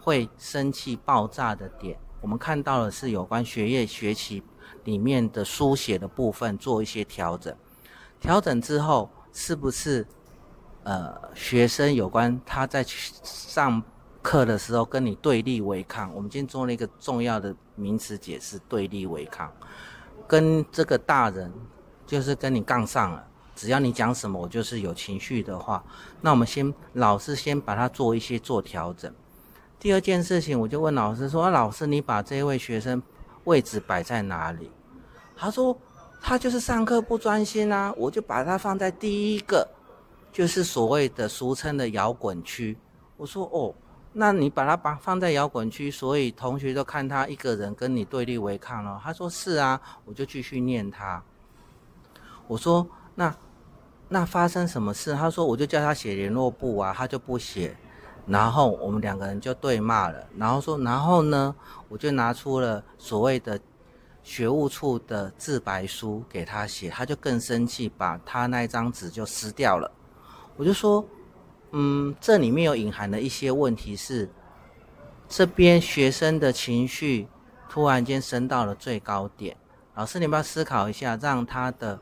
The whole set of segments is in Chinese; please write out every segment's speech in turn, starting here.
会生气爆炸的点，我们看到的是有关学业学习里面的书写的部分做一些调整。调整之后，是不是学生有关他在上课的时候跟你对立违抗？我们今天做了一个重要的名词解释，对立违抗。跟这个大人就是跟你杠上了，只要你讲什么我就是有情绪的话，那我们老师先把它做调整。第二件事情，我就问老师说，老师你把这位学生位置摆在哪里？他说他就是上课不专心啊，我就把他放在第一个，就是所谓的俗称的摇滚区。我说那你把他放在摇滚区，所以同学都看他一个人跟你对立违抗了。他说是啊，我就继续念他。我说那发生什么事？他说我就叫他写联络簿啊，他就不写，然后我们两个人就对骂了。然后呢，我就拿出了所谓的学务处的自白书给他写，他就更生气，把他那一张纸就撕掉了。我就说这里面有隐含的一些问题是，这边学生的情绪突然间升到了最高点，老师你要不要思考一下，让他的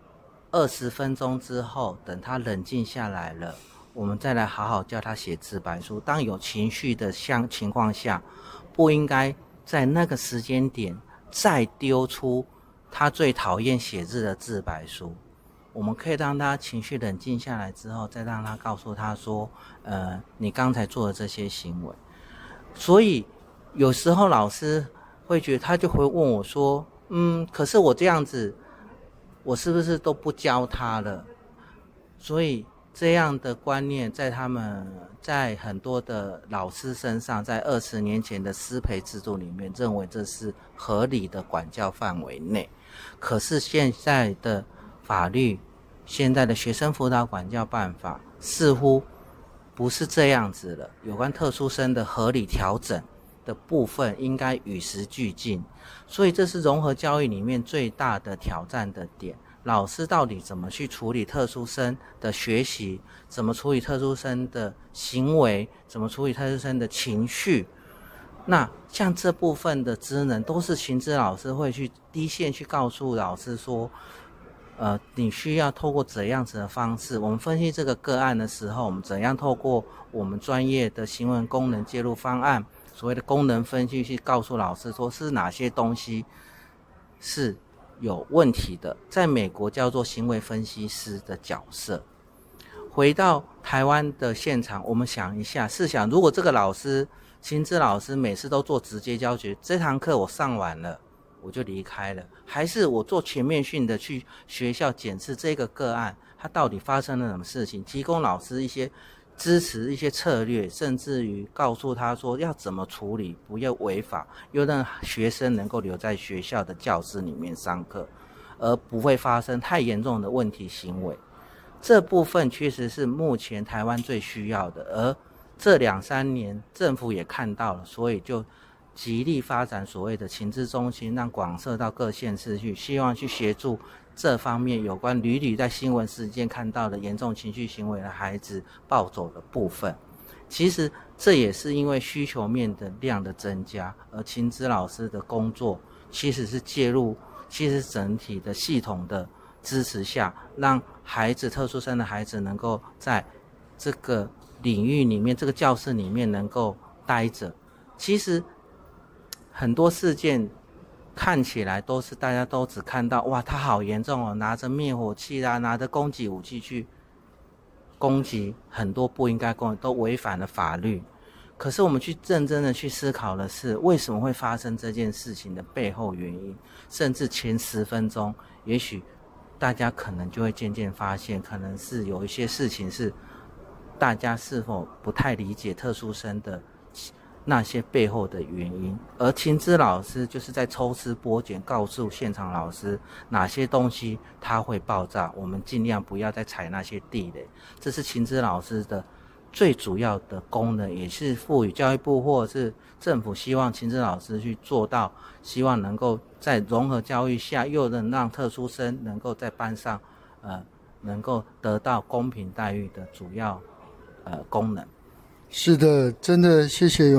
20分钟之后，等他冷静下来了，我们再来好好叫他写自白书。当有情绪的情况下，不应该在那个时间点再丢出他最讨厌写字的自白书。我们可以让他情绪冷静下来之后，再让他告诉他说你刚才做的这些行为。所以有时候老师会觉得，他就会问我说可是我这样子我是不是都不教他了？所以这样的观念在很多的老师身上，在20年前的师培制度里面认为这是合理的管教范围内。可是现在的法律，现在的学生辅导管教办法似乎不是这样子了，有关特殊生的合理调整的部分应该与时俱进。所以这是融合教育里面最大的挑战的点，老师到底怎么去处理特殊生的学习，怎么处理特殊生的行为，怎么处理特殊生的情绪。那像这部分的职能都是情资老师会去第一线去告诉老师说你需要透过怎样子的方式，我们分析这个个案的时候，我们怎样透过我们专业的行为功能介入方案，所谓的功能分析，去告诉老师说是哪些东西是有问题的。在美国叫做行为分析师的角色。回到台湾的现场，我们想一下，试想如果这个老师亲自老师每次都做直接教学，这堂课我上完了我就离开了，还是我做全面性的去学校检视这个个案它到底发生了什么事情，提供老师一些支持，一些策略，甚至于告诉他说要怎么处理，不要违法，又让学生能够留在学校的教室里面上课，而不会发生太严重的问题行为。这部分确实是目前台湾最需要的，而这2-3年政府也看到了，所以就极力发展所谓的情资中心，让广设到各县市去，希望去协助这方面有关屡屡在新闻事件看到的严重情绪行为的孩子暴走的部分。其实这也是因为需求面的量的增加，而情资老师的工作其实是介入整体的系统的支持下，让特殊生的孩子能够在这个领域里面，这个教室里面能够待着。其实很多事件看起来都是大家都只看到哇他好严重哦，拿着灭火器啦，拿着攻击武器去攻击很多不应该攻击，都违反了法律。可是我们去认真的去思考的是，为什么会发生这件事情的背后原因，甚至前10分钟，也许大家可能就会渐渐发现，可能是有一些事情是大家是否不太理解特殊生的那些背后的原因，而情资老师就是在抽丝剥茧，告诉现场老师哪些东西它会爆炸，我们尽量不要再踩那些地雷。这是情资老师的最主要的功能，也是赋予教育部或者是政府希望情资老师去做到，希望能够在融合教育下，又能让特殊生能够在班上能够得到公平待遇的主要功能。 是的，真的谢谢